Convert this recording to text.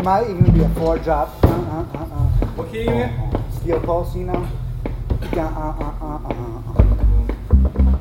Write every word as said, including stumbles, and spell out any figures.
Might even be a four drop. Uh, uh, uh, uh. What key you in? Steel pulse, you know? Uh, uh, uh, uh, uh, uh.